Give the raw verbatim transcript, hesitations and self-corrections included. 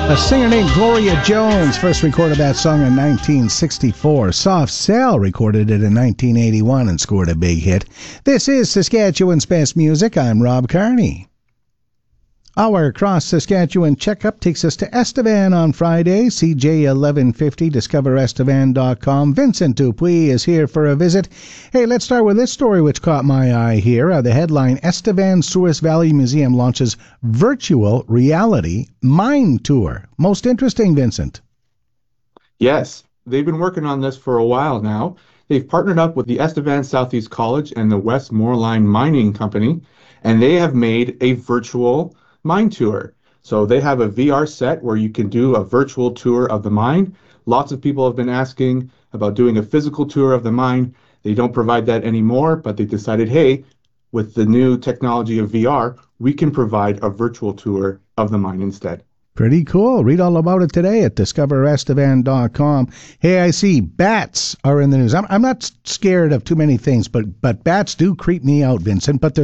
A singer named Gloria Jones first recorded that song in nineteen sixty-four. Soft Cell recorded it in nineteen eighty-one and scored a big hit. This is Saskatchewan's Best Music. I'm Rob Carney. Our Cross Saskatchewan checkup takes us to Estevan on Friday. C J eleven fifty, discover estevan dot com. Vincent Dupuis is here for a visit. Hey, let's start with this story which caught my eye here. Uh, the headline, Estevan Souris Valley Museum launches virtual reality mine tour. Most interesting, Vincent. Yes, they've been working on this for a while now. They've partnered up with the Estevan Southeast College and the Westmoreland Mining Company, and they have made a virtual mine tour. So they have a V R set where you can do a virtual tour of the mine. Lots of people have been asking about doing a physical tour of the mine. They don't provide that anymore, but they decided, hey, with the new technology of V R, we can provide a virtual tour of the mine instead. Pretty cool. Read all about it today at discover estevan dot com. Hey, I see bats are in the news. I'm, I'm not scared of too many things, but, but bats do creep me out, Vincent. But